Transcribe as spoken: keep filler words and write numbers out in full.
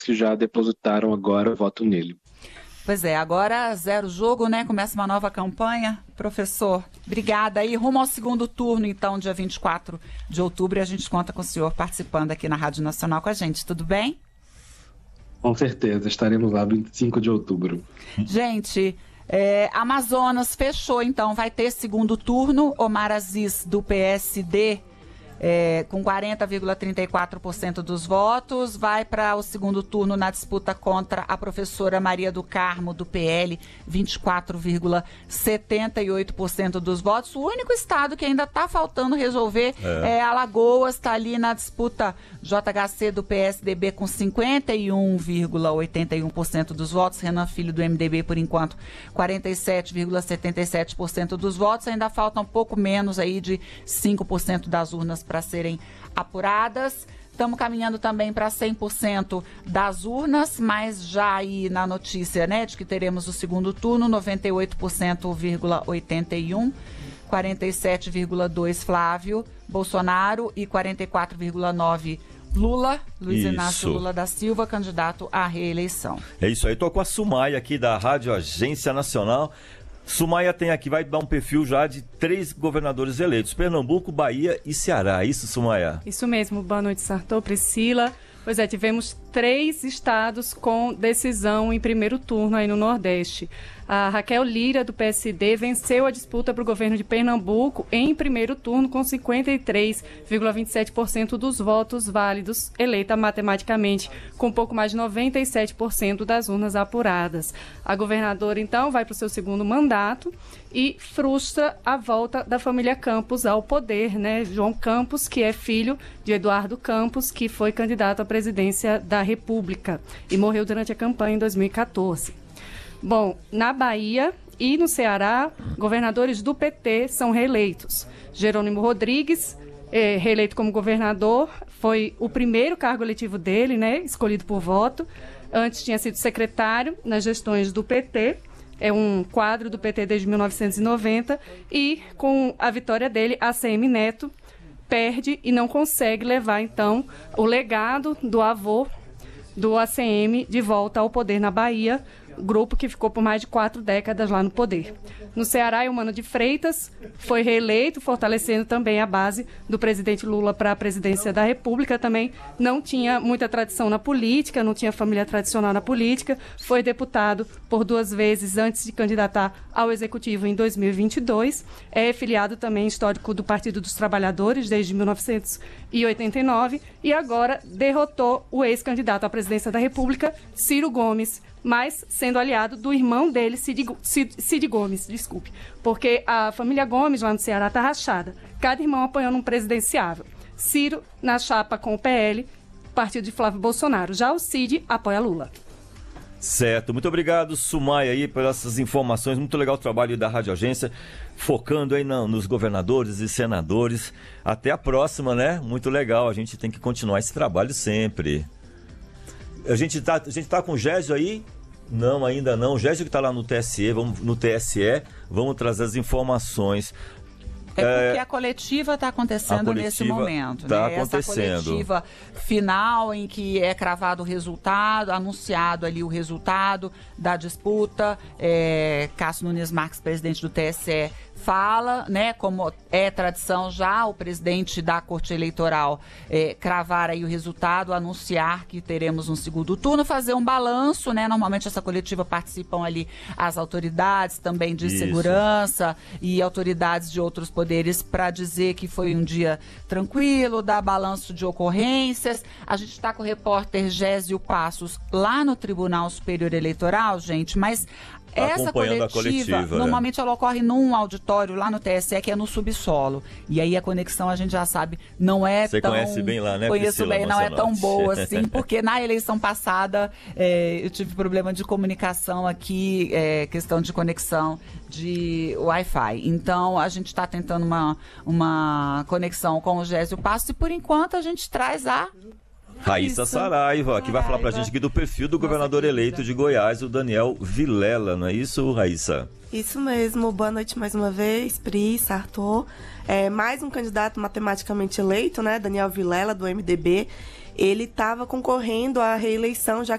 que já depositaram agora o voto nele. Pois é, agora zero jogo, né? Começa uma nova campanha. Professor, obrigada aí. Rumo ao segundo turno, então, dia vinte e quatro de outubro, e a gente conta com o senhor participando aqui na Rádio Nacional com a gente. Tudo bem? Com certeza, estaremos lá vinte e cinco de outubro. Gente, é, Amazonas fechou, então, vai ter segundo turno. Omar Aziz, do P S D, É, com quarenta vírgula trinta e quatro por cento dos votos, vai para o segundo turno na disputa contra a professora Maria do Carmo, do P L, vinte e quatro vírgula setenta e oito por cento dos votos. O único estado que ainda está faltando resolver é, é Alagoas, está ali na disputa J H C do P S D B com cinquenta e um vírgula oitenta e um por cento dos votos, Renan Filho do M D B, por enquanto, quarenta e sete vírgula setenta e sete por cento dos votos. Ainda falta um pouco menos aí de cinco por cento das urnas para serem apuradas. Estamos caminhando também para cem por cento das urnas, mas já aí na notícia, né, de que teremos o segundo turno, noventa e oito por cento, oitenta e um, quarenta e sete vírgula dois por cento Flávio Bolsonaro e quarenta e quatro vírgula nove por cento Lula, Luiz Isso. Inácio Lula da Silva, candidato à reeleição. É isso aí, estou com a Sumaia aqui da Rádio Agência Nacional. Sumaia tem aqui, vai dar um perfil já de três governadores eleitos, Pernambuco, Bahia e Ceará. Isso, Sumaia? Isso mesmo. Boa noite, Sartor, Priscila. Pois é, tivemos três estados com decisão em primeiro turno aí no Nordeste. A Raquel Lira, do P S D, venceu a disputa para o governo de Pernambuco em primeiro turno com cinquenta e três vírgula vinte e sete por cento dos votos válidos, eleita matematicamente, com um pouco mais de noventa e sete por cento das urnas apuradas. A governadora, então, vai para o seu segundo mandato e frustra a volta da família Campos ao poder, né? João Campos, que é filho de Eduardo Campos, que foi candidato à presidência da República e morreu durante a campanha em dois mil e quatorze. Bom, na Bahia e no Ceará, governadores do P T são reeleitos. Jerônimo Rodrigues, eh, reeleito como governador, foi o primeiro cargo eletivo dele, né, escolhido por voto. Antes tinha sido secretário nas gestões do P T, é um quadro do P T desde mil novecentos e noventa, e com a vitória dele, A C M Neto perde e não consegue levar, então, o legado do avô do A C M de volta ao poder na Bahia, grupo que ficou por mais de quatro décadas lá no poder. No Ceará, Eumano de Freitas foi reeleito, fortalecendo também a base do presidente Lula para a presidência da República. Também não tinha muita tradição na política, não tinha família tradicional na política. Foi deputado por duas vezes antes de candidatar ao Executivo em dois mil e vinte e dois. É filiado também histórico do Partido dos Trabalhadores desde mil novecentos e oitenta e nove e agora derrotou o ex-candidato à presidência da República, Ciro Gomes, mas sendo aliado do irmão dele, Cid, Cid, Cid Gomes, desculpe, porque a família Gomes lá no Ceará está rachada, cada irmão apoiando um presidenciável. Ciro na chapa com o P L, partido de Flávio Bolsonaro, já o Cid apoia Lula. Certo, muito obrigado, Sumaia, aí, por essas informações. Muito legal o trabalho da Rádio Agência, focando aí na, nos governadores e senadores. Até a próxima, né? Muito legal, a gente tem que continuar esse trabalho sempre. A gente tá, a gente tá com o Gésio aí? Não, ainda não. O Gésio que está lá no T S E, vamos, no T S E, vamos trazer as informações. É porque é, a coletiva está acontecendo coletiva nesse momento, tá né? Acontecendo. Essa coletiva final em que é cravado o resultado, anunciado ali o resultado da disputa. É, Cássio Nunes Marques, presidente do T S E, fala, né, como é tradição já, o presidente da Corte Eleitoral é, cravar aí o resultado, anunciar que teremos um segundo turno, fazer um balanço, né? Normalmente essa coletiva participam ali as autoridades também de Isso. segurança e autoridades de outros poderes para dizer que foi um dia tranquilo, dar balanço de ocorrências. A gente está com o repórter Gésio Passos lá no Tribunal Superior Eleitoral, gente, mas essa coletiva, coletiva, normalmente é. ela ocorre num auditório lá no T S E, que é no subsolo. E aí a conexão, a gente já sabe, não é Você tão... Você conhece bem lá, né, Conheço Priscila, bem, não é tão boa assim, porque na eleição passada é, eu tive problema de comunicação aqui, é, questão de conexão de Wi-Fi. Então, a gente está tentando uma, uma conexão com o Gésio Passos e, por enquanto, a gente traz a... Raíssa Saraiva, que vai falar pra gente aqui do perfil do Nossa, governador querida. eleito de Goiás, o Daniel Vilela, não é isso, Raíssa? Isso mesmo, boa noite mais uma vez, Pri, Sartor. É, mais um candidato matematicamente eleito, né, Daniel Vilela, do M D B. Ele estava concorrendo à reeleição, já